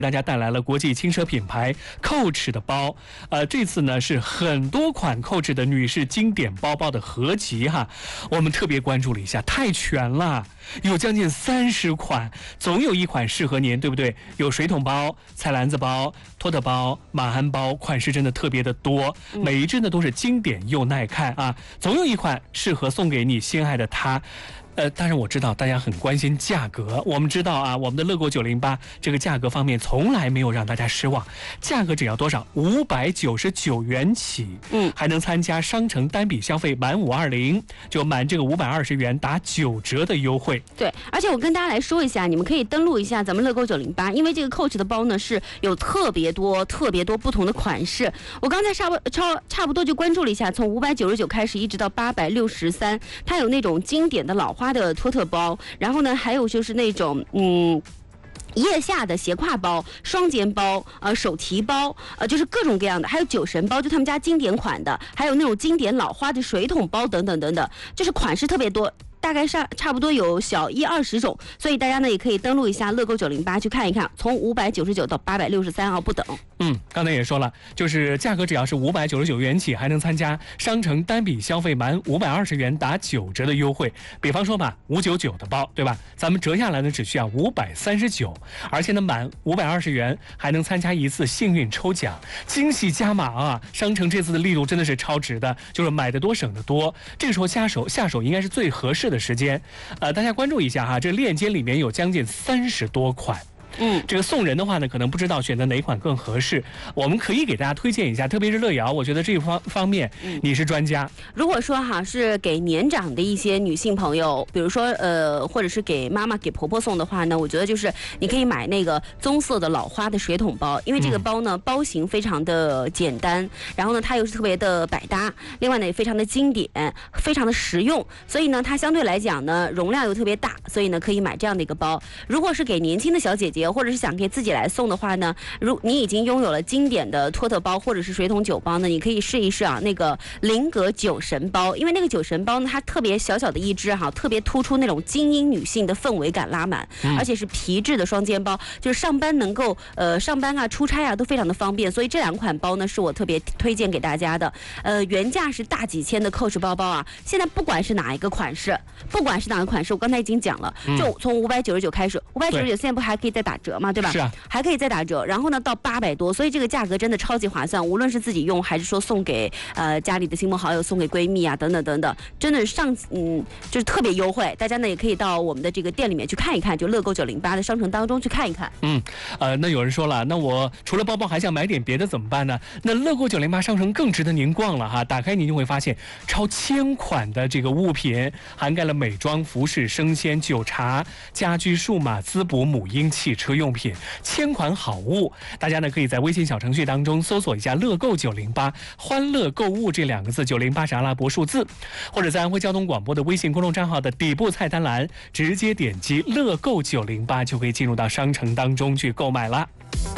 大家带来了国际轻奢品牌 Coach 的包，这次呢是很多款 Coach 的女士经典包包的合集哈，我们特别关注了一下，太全了，有将近30款，总有一款适合您，对不对？有水桶包、菜篮子包、托特包、马鞍包，款式真的特别的多，每一只呢都是经典又耐看啊，总有一款适合送给你心爱的他。当然我知道大家很关心价格，我们知道啊，我们的乐购908这个价格方面从来没有让大家失望，价格只要多少？599元起，还能参加商城单笔消费满520，就满这个520元打9折的优惠。 对，而且我跟大家来说一下，你们可以登录一下咱们乐购908，因为这个 Coach 的包呢是有特别多不同的款式。我刚才差不多就关注了一下，从599开始一直到863，它有那种经典的老花的托特包，然后呢还有就是那种腋下的斜挎包、双肩包、手提包，就是各种各样的，还有酒神包，就他们家经典款的，还有那种经典老花的水桶包等等等等，就是款式特别多。大概差不多有小20种，所以大家呢也可以登录一下乐购908去看一看，从599到863啊不等。 刚才也说了，就是价格只要是599元起，还能参加商城单笔消费满520元打9折的优惠。比方说吧，599的包，对吧？咱们折下来呢只需要539，而且呢满520元还能参加一次幸运抽奖，惊喜加码啊！商城这次的力度真的是超值的，就是买的多省的多。这个时候下手应该是最合适的时间，大家关注一下哈，这链接里面有将近30多款。这个送人的话呢，可能不知道选择哪款更合适，我们可以给大家推荐一下，特别是乐瑶，我觉得这方面你是专家。 如果说哈是给年长的一些女性朋友，比如说或者是给妈妈给婆婆送的话呢，我觉得就是你可以买那个棕色的老花的水桶包，因为这个包呢包型非常的简单，然后呢它又是特别的百搭，另外呢也非常的经典，非常的实用，所以呢它相对来讲呢容量又特别大，所以呢可以买这样的一个包。如果是给年轻的小姐姐或者是想给自己来送的话呢，你已经拥有了经典的托特包或者是水桶酒包呢，你可以试一试啊那个林格酒神包，因为那个酒神包呢它特别小小的一只哈，特别突出那种精英女性的氛围感拉满，而且是皮质的双肩包，就是上班能够上班啊出差啊都非常的方便，所以这2款包呢是我特别推荐给大家的。原价是大几千的 Coach 包包啊，现在不管是哪一个款式，我刚才已经讲了，就从599开始，599现在不还可以再打折嘛，对吧？ 是啊， 还可以再打折，然后呢到800多，所以这个价格真的超级划算，无论是自己用还是说送给家里的亲朋好友、送给闺蜜啊等等等等，真的就是特别优惠。大家呢也可以到我们的这个店里面去看一看，就乐购908的商城当中去看一看。 那有人说了，那我除了包包还想买点别的怎么办呢？那乐购908商城更值得您逛了哈，打开您就会发现超1000款的这个物品，涵盖了美妆、服饰、生鲜、酒茶、家居、数码、滋补、母婴、汽车用品，1000款好物。大家呢可以在微信小程序当中搜索一下乐购908，欢乐购物这2个字，908是阿拉伯数字，或者在安徽交通广播的微信公众账号的底部菜单栏直接点击乐购908，就可以进入到商城当中去购买了。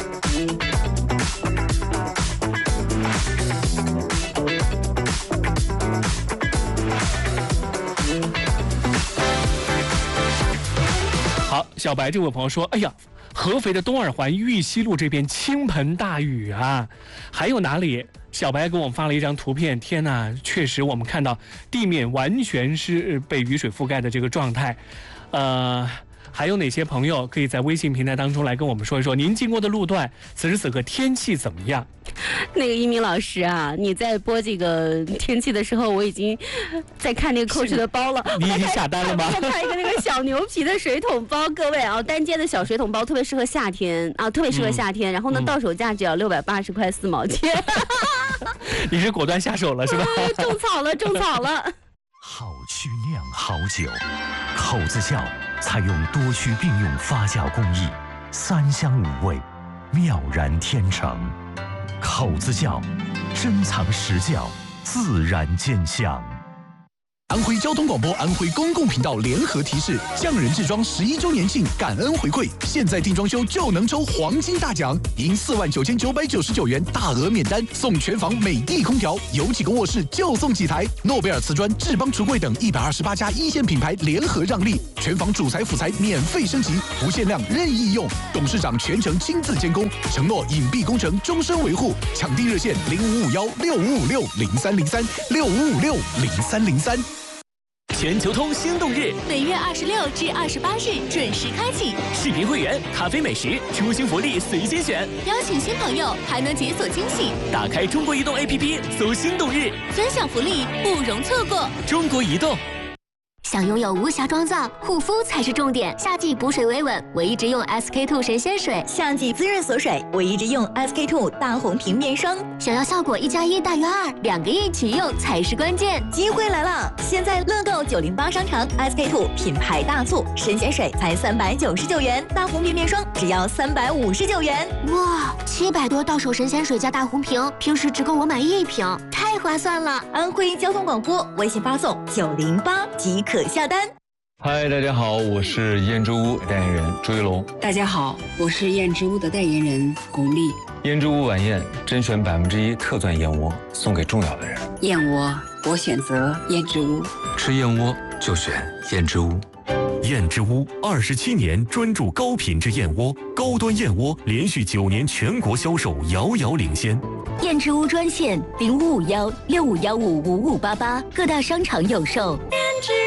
好，小白这位朋友说，哎呀，合肥的东二环玉溪路这边倾盆大雨啊，还有哪里？小白给我们发了一张图片，天哪，确实我们看到地面完全是被雨水覆盖的这个状态。还有哪些朋友可以在微信平台当中来跟我们说一说您经过的路段，此时此刻天气怎么样？ 那个一鸣老师啊，你在播这个天气的时候，我已经在看那个 Coach 的包了。 你已经下单了吗？ 我看一个那个小牛皮的水桶包，各位啊，单肩的小水桶包特别适合夏天啊，特别适合夏天。然后呢，到手价只要680块4毛钱。 你是果断下手了是吧？ 种草了。 好曲酿好酒，口子窖采用多区并用发酵工艺，3香5味，妙然天成。口子窖，珍藏实窖，自然见香。 安徽交通广播、安徽公共频道联合提示：匠人制装11周年庆感恩回馈，现在订装修就能抽黄金大奖，赢49999元大额免单，送全房美的空调，有几个卧室就送几台。诺贝尔瓷砖、智邦橱柜等128家一线品牌联合让利，全房主材辅材免费升级，不限量任意用，董事长全程亲自监工，承诺隐蔽工程终身维护。抢订热线05516556030365560303。 全球通心动日， 每月26至28日准时开启。 视频会员、咖啡美食、出行福利随心选， 邀请新朋友还能解锁惊喜。 打开中国移动 APP 搜心动日， 分享福利不容错过。 中国移动。 想拥有无瑕妆造，护肤才是重点。夏季补水维稳，我一直用 SK-II 神仙水； 夏季滋润锁水，我一直用 SK-II 大红瓶面霜。 想要效果1+1大于2，2个一起用才是关键。 机会来了！现在乐购908商城 SK-II 品牌大促，神仙水才399元，大红瓶面霜只要359元。 哇，700多到手神仙水加大红瓶，平时只够我买1瓶，太划算了！ 安徽交通广播微信发送908即可下单。 嗨，大家好，我是燕之屋代言人朱一龙。 大家好，我是燕之屋的代言人巩俐。 燕之屋晚宴甄选1%特钻燕窝，送给重要的人。 燕窝，我选择燕之屋。 吃燕窝就选燕之屋。 燕之屋27年专注高品质燕窝，高端燕窝连续9年全国销售遥遥领先。 燕之屋专线0551651588，各大商场有售。